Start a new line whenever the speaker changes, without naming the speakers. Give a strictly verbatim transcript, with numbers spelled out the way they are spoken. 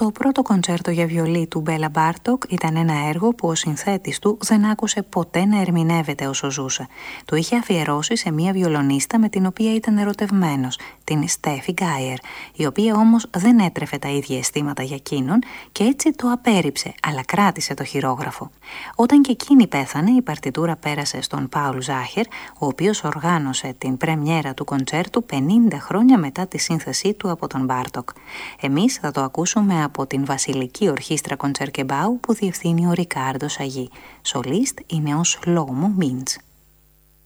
Το πρώτο κοντσέρτο για βιολί του Μπέλα Μπάρτοκ ήταν ένα έργο που ο συνθέτης του δεν άκουσε ποτέ να ερμηνεύεται όσο ζούσε. Το είχε αφιερώσει σε μία βιολονίστα με την οποία ήταν ερωτευμένος, την Στέφι Γκάιερ, η οποία όμως δεν έτρεφε τα ίδια αισθήματα για εκείνον και έτσι το απέρριψε, αλλά κράτησε το χειρόγραφο. Όταν και εκείνη πέθανε, η παρτιτούρα πέρασε στον Πάουλ Ζάχερ, ο οποίος οργάνωσε την πρεμιέρα του κοντσέρτου πενήντα χρόνια μετά τη σύνθεσή του από τον Μπάρτοκ. Εμείς θα το ακούσουμε από την Βασιλική Ορχήστρα Κοντσέρκεμπάου που διευθύνει ο Ρικάρντο Σαγί. Σολίστ είναι ο Σλόμο Μίντς.